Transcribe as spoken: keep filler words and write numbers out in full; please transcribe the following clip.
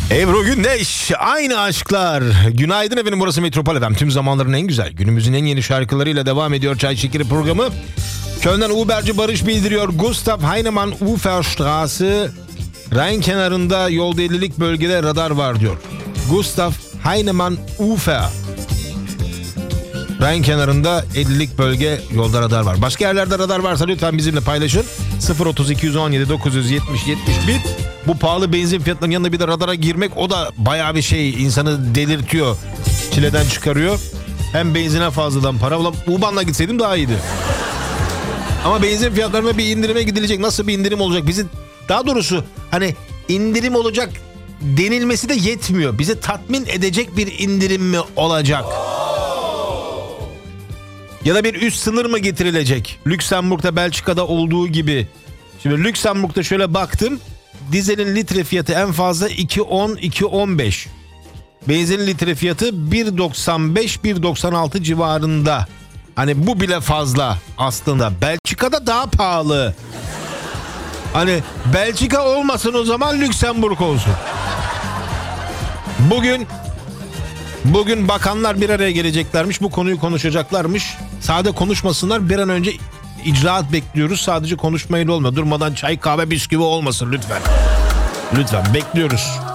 Ebru Gündeş, aynı aşklar. Günaydın efendim, burası Metropol F M. Tüm zamanların en güzel, günümüzün en yeni şarkılarıyla devam ediyor Çay Şekeri programı. Köln'den Uberci Barış bildiriyor. Gustav Heinemann Uferstraße, Rhein kenarında yolda ellilik bölgede radar var diyor. Gustav Heinemann Ufer. Rhein kenarında ellilik bölge yolda radar var. Başka yerlerde radar varsa lütfen bizimle paylaşın. sıfır otuz iki yüz on yedi dokuz yüz yetmiş yetmiş bir. Bu pahalı benzin fiyatlarının yanında bir de radara girmek, o da bayağı bir şey, insanı delirtiyor. Çileden çıkarıyor. Hem benzine fazladan para. Ulan U-Bahn'la gitseydim daha iyiydi. Ama benzin fiyatlarına bir indirime gidilecek. Nasıl bir indirim olacak? Bizi, daha doğrusu hani indirim olacak denilmesi de yetmiyor. Bizi tatmin edecek bir indirim mi olacak? Ya da bir üst sınır mı getirilecek? Lüksemburg'da, Belçika'da olduğu gibi. Şimdi Lüksemburg'da şöyle baktım. Dizelin litre fiyatı en fazla iki on iki on beş. Benzinin litre fiyatı bir doksan beş bir doksan altı civarında. Hani bu bile fazla aslında. Belçika'da daha pahalı. Hani Belçika olmasın o zaman, Lüksemburg olsun. Bugün Bugün bakanlar bir araya geleceklermiş. Bu konuyu konuşacaklarmış. Sade konuşmasınlar. Bir an önce icraat bekliyoruz. Sadece konuşmayla olmuyor. Durmadan çay, kahve, bisküvi olmasın lütfen. Lütfen bekliyoruz.